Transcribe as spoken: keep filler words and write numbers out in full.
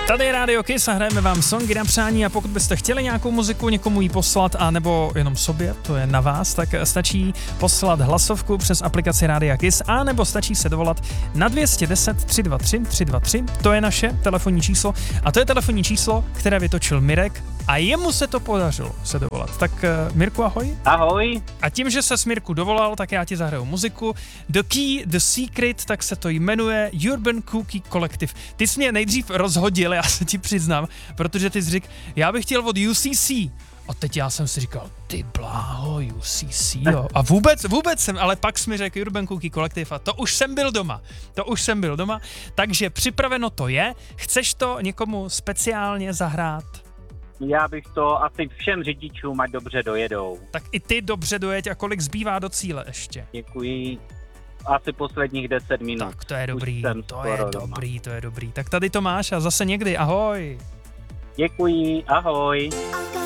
Tady je Radio Kiss a hrajeme vám songy na přání a pokud byste chtěli nějakou muziku někomu jí poslat a nebo jenom sobě, to je na vás, tak stačí poslat hlasovku přes aplikaci Rádia Kiss a nebo stačí se dovolat na dvě stě deset tři dva tři tři dva tři, to je naše telefonní číslo a to je telefonní číslo, které vytočil Mirek a jemu se to podařilo se dovolat. Tak Mirku, ahoj. Ahoj. A tím, že se Mirku dovolal, tak já ti zahraju muziku. The Key, The Secret, tak se to jmenuje Urban Cookie Collective. Ty jsi mě nejdřív rozhodil, já se ti přiznám, protože ty jsi řekl, já bych chtěl od U C C. A teď já jsem si říkal, ty bláho, U C C, jo. A vůbec, vůbec jsem, ale pak jsi mi řekl Urban Cookie Collective a to už jsem byl doma. To už jsem byl doma, takže připraveno to je. Chceš to někomu speciálně zahrát? Já bych to asi všem řidičům, ať dobře dojedou. Tak i ty dobře dojeď a kolik zbývá do cíle ještě? Děkuji. Asi posledních deset minut. Tak to je dobrý, to je doma. dobrý, to je dobrý. Tak tady to máš a zase někdy, ahoj. Děkuji, ahoj.